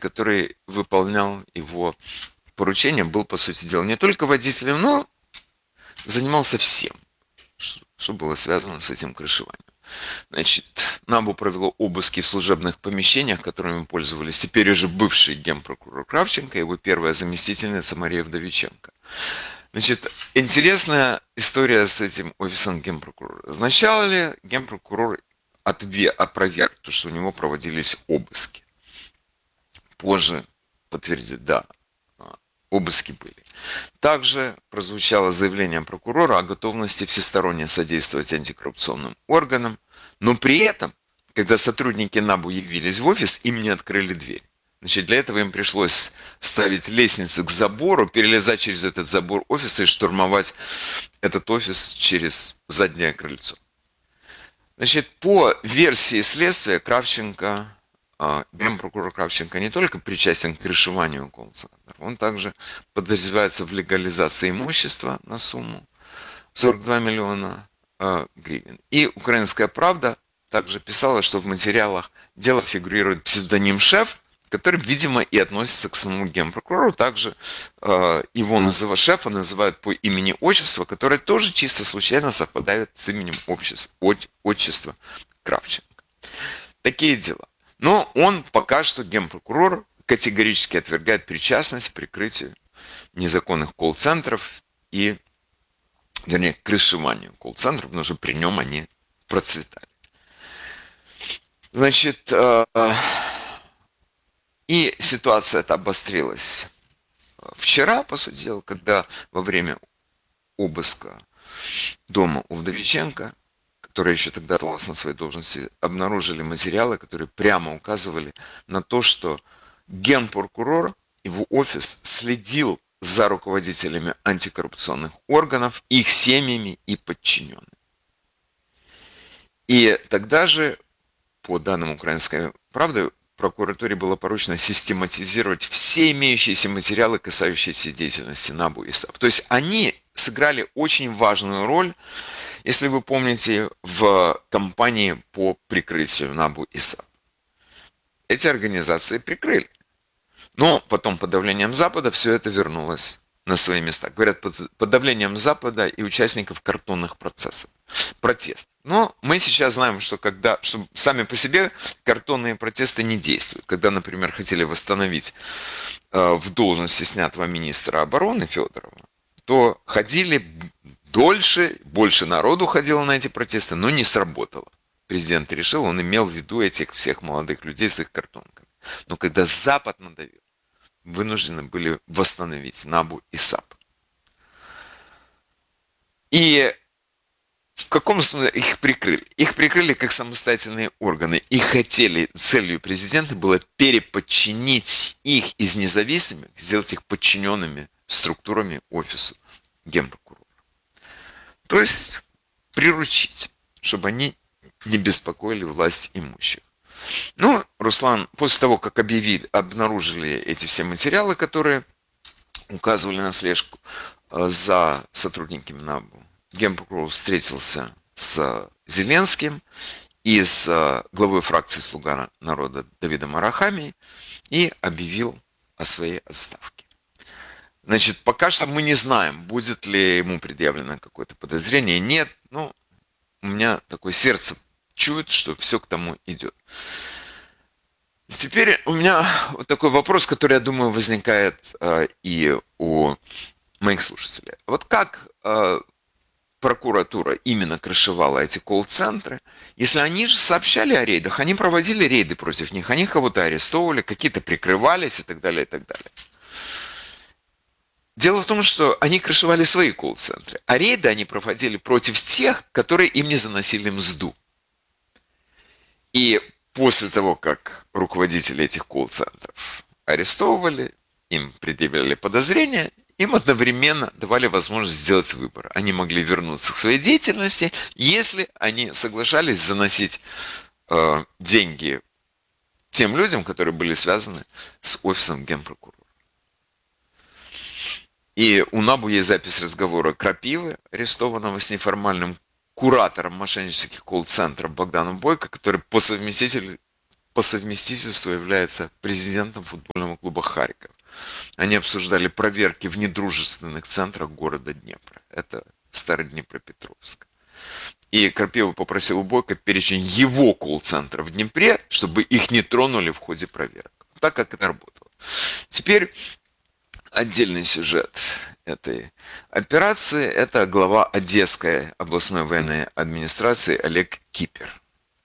который выполнял его поручение, был, по сути дела, не только водителем, но занимался всем, что было связано с этим крышеванием. Значит, НАБУ провело обыски в служебных помещениях, которыми пользовались теперь уже бывший генпрокурор Кравченко и его первая заместительница Мария Вдовиченко. Значит, интересная история с этим офисом генпрокурора. Вначале генпрокурор опроверг то, что у него проводились обыски. Позже подтвердил, да, обыски были. Также прозвучало заявление прокурора о готовности всесторонне содействовать антикоррупционным органам, но при этом, когда сотрудники НАБУ явились в офис, им не открыли дверь. Значит, для этого им пришлось ставить лестницы к забору, перелезать через этот забор офиса и штурмовать этот офис через заднее крыльцо. Значит, по версии следствия Кравченко, генпрокурор Кравченко не только причастен к крышеванию колл-центров, он также подозревается в легализации имущества на сумму 42 миллиона гривен. И «Украинская правда» также писала, что в материалах дела фигурирует псевдоним «Шеф», который, видимо, и относится к самому генпрокурору. Также его шефа называют по имени-отчеству, которое тоже чисто случайно совпадает с именем отчества Кравченко. Такие дела. Но он пока что, генпрокурор, категорически отвергает причастность к прикрытию незаконных колл-центров и, вернее, крышеванию колл-центров, потому что при нем они процветали. Значит, и ситуация эта обострилась вчера, по сути дела, когда во время обыска дома у Вдовиченко, которая еще тогда оставалась на своей должности, обнаружили материалы, которые прямо указывали на то, что генпрокурор, его офис следил за руководителями антикоррупционных органов, их семьями и подчиненными. И тогда же, по данным «Украинской правды», прокуратуре было поручено систематизировать все имеющиеся материалы, касающиеся деятельности НАБУ и САП. То есть они сыграли очень важную роль, если вы помните, в кампании по прикрытию НАБУ и САП. Эти организации прикрыли. Но потом под давлением Запада все это вернулось на свои места. Говорят, под давлением Запада и участников картонных протестов. Но мы сейчас знаем, что сами по себе картонные протесты не действуют. Когда, например, хотели восстановить в должности снятого министра обороны Федорова, то ходили больше народу ходило на эти протесты, но не сработало. Президент решил, он имел в виду этих всех молодых людей с их картонками. Но когда Запад надавил, вынуждены были восстановить НАБУ и САП. И в каком смысле их прикрыли? Их прикрыли как самостоятельные органы. И целью президента было переподчинить их из независимых, сделать их подчиненными структурами офису генпрокурора. То есть приручить, чтобы они не беспокоили власть имущих. Ну, Руслан, после того, как обнаружили эти все материалы, которые указывали на слежку за сотрудниками НАБУ, генпрокурор встретился с Зеленским и с главой фракции «Слуга народа» Давидом Арахамией и объявил о своей отставке. Значит, пока что мы не знаем, будет ли ему предъявлено какое-то подозрение. Нет, но у меня такое сердце чует, что все к тому идет. Теперь у меня вот такой вопрос, который, я думаю, возникает и у моих слушателей. Вот как прокуратура именно крышевала эти колл-центры, если они же сообщали о рейдах, они проводили рейды против них, они кого-то арестовывали, какие-то прикрывались и так далее, и так далее. Дело в том, что они крышевали свои колл-центры, а рейды они проводили против тех, которые им не заносили мзду. И после того, как руководители этих колл-центров арестовывали, им предъявляли подозрения, им одновременно давали возможность сделать выбор. Они могли вернуться к своей деятельности, если они соглашались заносить деньги тем людям, которые были связаны с офисом генпрокурора. И у НАБУ есть запись разговора Крапивы, арестованного с неформальным куратором мошеннических колл-центров Богданом Бойко, который по совместительству по совместительству является президентом футбольного клуба «Харьков». Они обсуждали проверки в недружественных центрах города Днепра. Это Староднепропетровск. И Крапива попросил у Бойко перечень его колл-центров в Днепре, чтобы их не тронули в ходе проверок. Так как это работало. Теперь отдельный сюжет этой операции – это глава Одесской областной военной администрации Олег Кипер.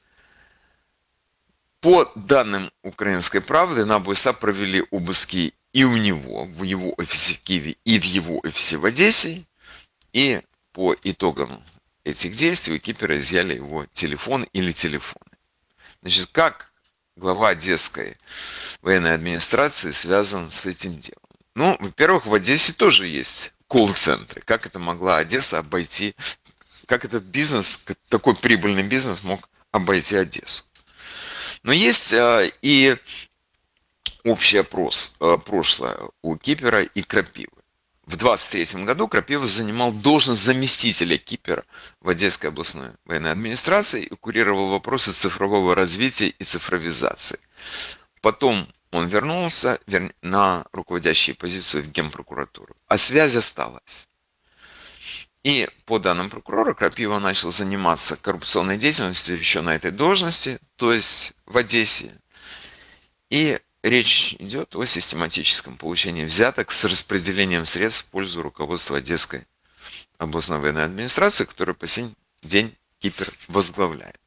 По данным «Украинской правды», на НАБУ провели обыски и у него, в его офисе в Киеве, и в его офисе в Одессе. И по итогам этих действий у Кипера изъяли его телефон или телефоны. Значит, как глава Одесской военной администрации связан с этим делом? Ну, во-первых, в Одессе тоже есть колл-центры. Как это могла Одесса обойти, как этот бизнес, такой прибыльный бизнес мог обойти Одессу? Но есть и общее прошлое у Кипера и Крапивы. В 23 году Крапива занимал должность заместителя Кипера в Одесской областной военной администрации и курировал вопросы цифрового развития и цифровизации. Потом он вернулся на руководящие позиции в Генпрокуратуру. А связь осталась. И по данным прокурора, Крапива начал заниматься коррупционной деятельностью еще на этой должности, то есть в Одессе. И речь идет о систематическом получении взяток с распределением средств в пользу руководства Одесской областной военной администрации, которую по сей день Кипер возглавляет.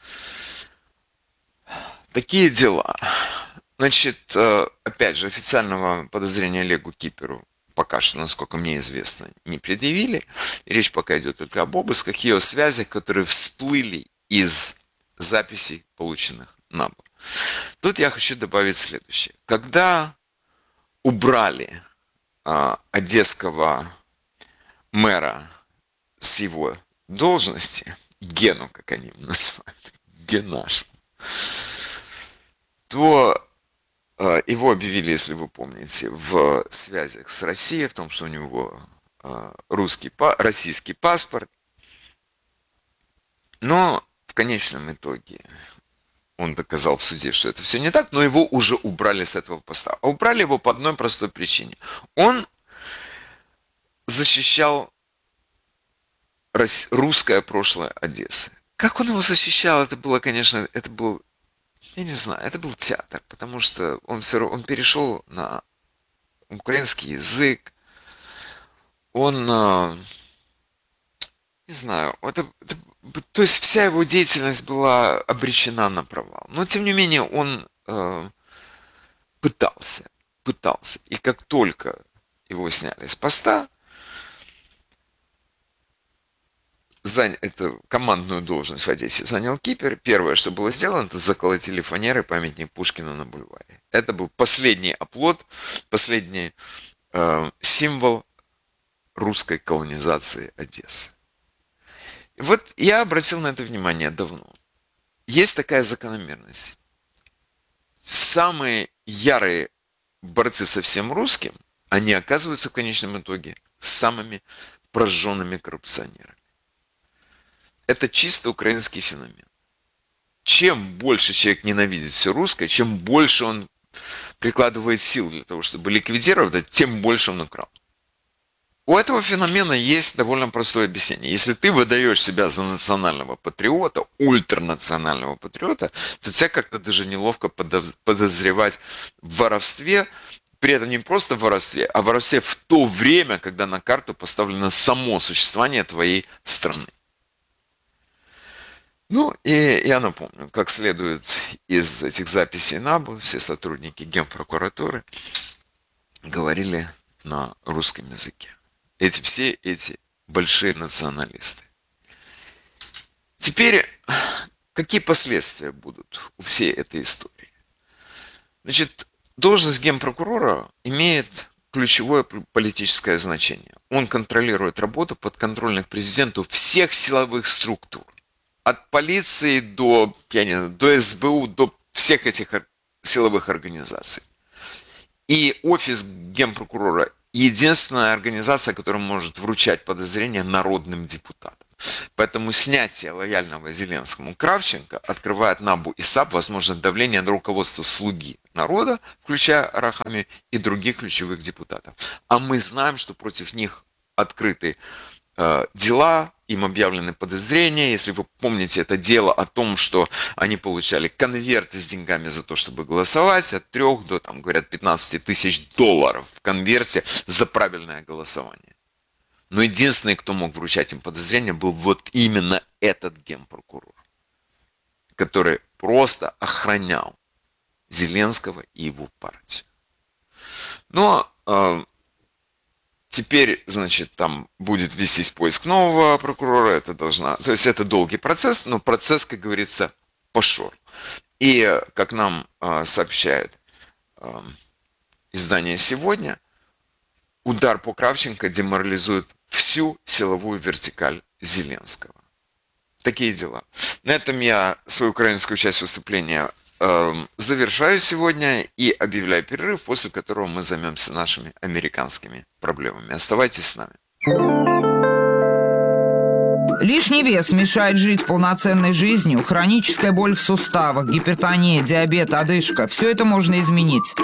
Такие дела. Значит, опять же, официального подозрения Олегу Киперу пока что, насколько мне известно, не предъявили. Речь пока идет только об обысках и о связях, которые всплыли из записей, полученных НАБУ. Тут я хочу добавить следующее. Когда убрали одесского мэра с его должности, Гену, как они его называют, Генаш, то его объявили, если вы помните, в связях с Россией, в том, что у него российский паспорт. Но в конечном итоге он доказал в суде, что это все не так, но его уже убрали с этого поста. А убрали его по одной простой причине. Он защищал русское прошлое Одессы. Как он его защищал, это было, конечно, я не знаю, это был театр, потому что он перешел на украинский язык, он, не знаю, то есть вся его деятельность была обречена на провал. Но, тем не менее, он пытался. И как только его сняли с поста, эту командную должность в Одессе занял Кипер. Первое, что было сделано, это заколотили фанерой памятник Пушкину на бульваре. Это был последний оплот, последний символ русской колонизации Одессы. И вот я обратил на это внимание давно. Есть такая закономерность. Самые ярые борцы со всем русским, они оказываются в конечном итоге самыми прожженными коррупционерами. Это чисто украинский феномен. Чем больше человек ненавидит все русское, чем больше он прикладывает сил для того, чтобы ликвидировать это, тем больше он украл. У этого феномена есть довольно простое объяснение. Если ты выдаешь себя за национального патриота, ультранационального патриота, то тебя как-то даже неловко подозревать в воровстве, при этом не просто в воровстве, а в воровстве в то время, когда на карту поставлено само существование твоей страны. Ну, и я напомню, как следует из этих записей НАБУ, все сотрудники Генпрокуратуры говорили на русском языке. Все эти большие националисты. Теперь, какие последствия будут у всей этой истории? Значит, должность генпрокурора имеет ключевое политическое значение. Он контролирует работу подконтрольных президенту всех силовых структур. От полиции до СБУ, до всех этих силовых организаций. И офис генпрокурора единственная организация, которая может вручать подозрения народным депутатам. Поэтому снятие лояльного Зеленскому Кравченко открывает НАБУ и САП возможность давления на руководство «Слуги народа», включая Арахамию и других ключевых депутатов. А мы знаем, что против них открыты дела, им объявлены подозрения. Если вы помните, это дело о том, что они получали конверты с деньгами за то, чтобы голосовать, от 3 до, там, говорят, 15 тысяч долларов в конверте за правильное голосование. Но единственный, кто мог вручать им подозрения, был вот именно этот генпрокурор, который просто охранял Зеленского и его партию. Но теперь, значит, там будет вестись поиск нового прокурора, то есть это долгий процесс, но процесс, как говорится, пошел. И, как нам сообщает издание «Сегодня», удар по Кравченко деморализует всю силовую вертикаль Зеленского. Такие дела. На этом я свою украинскую часть выступления завершаю сегодня и объявляю перерыв, после которого мы займемся нашими американскими проблемами. Оставайтесь с нами. Лишний вес мешает жить полноценной жизнью, хроническая боль в суставах, гипертония, диабет, одышка – все это можно изменить.